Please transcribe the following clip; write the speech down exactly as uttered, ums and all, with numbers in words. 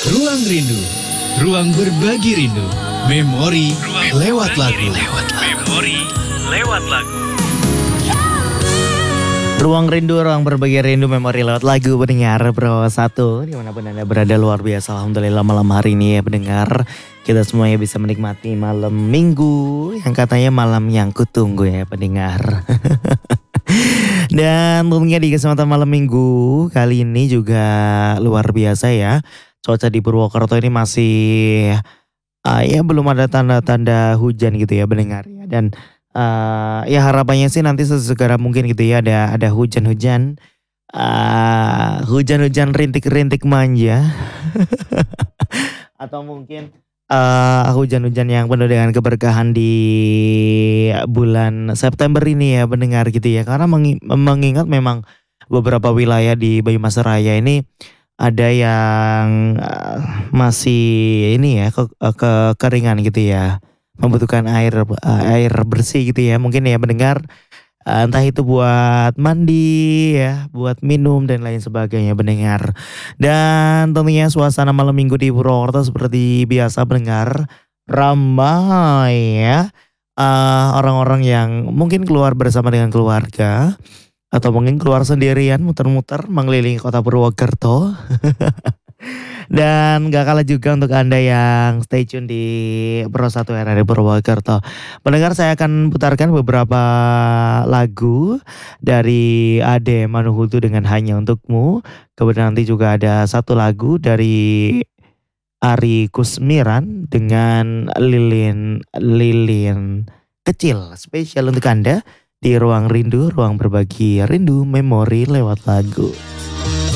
Ruang Rindu, ruang berbagi rindu, memori lewat lagu. Memori lewat lagu. Ruang rindu, ruang berbagi rindu, memori lewat lagu pendengar Pro satu. Dimanapun Anda berada, luar biasa. Alhamdulillah malam hari ini ya pendengar, kita semuanya bisa menikmati malam minggu yang katanya malam yang kutunggu ya pendengar. Dan tentunya di kesempatan malam minggu kali ini juga luar biasa ya. Cuaca di Purwokerto ini masih uh, ya belum ada tanda-tanda hujan gitu ya pendengar ya. Dan uh, ya harapannya sih nanti sesegera mungkin gitu ya ada ada hujan-hujan. Uh, hujan-hujan rintik-rintik manja. Atau mungkin uh, hujan-hujan yang penuh dengan keberkahan di bulan September ini ya pendengar gitu ya. Karena mengi- mengingat memang beberapa wilayah di Banyumasraya ini ada yang uh, masih ini ya ke, uh, kekeringan gitu ya. Membutuhkan air uh, air bersih gitu ya. Mungkin ya pendengar, uh, entah itu buat mandi ya, buat minum dan lain sebagainya pendengar. Dan tentunya suasana malam minggu di Purwokerto seperti biasa pendengar, ramai ya. Uh, orang-orang yang mungkin keluar bersama dengan keluarga atau mungkin keluar sendirian muter-muter mengelilingi kota Purwokerto. Dan gak kalah juga untuk Anda yang stay tune di Pro satu R R I Purwokerto. Pendengar, saya akan putarkan beberapa lagu dari Ade Manuhutu dengan Hanya Untukmu. Kemudian nanti juga ada satu lagu dari Ari Kusmiran dengan Lilin Lilin Kecil. Spesial untuk Anda di Ruang Rindu, ruang berbagi rindu, memori lewat lagu.